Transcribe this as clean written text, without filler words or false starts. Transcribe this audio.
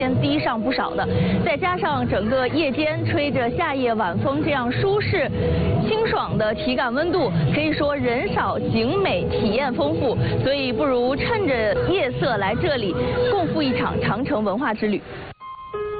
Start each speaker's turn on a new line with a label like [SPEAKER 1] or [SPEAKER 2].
[SPEAKER 1] 低上不少的，再加上整个夜间吹着夏夜晚风，这样舒适、清爽的体感温度，可以说人少景美，体验丰富。所以不如趁着夜色来这里，共赴一场长城文化之旅。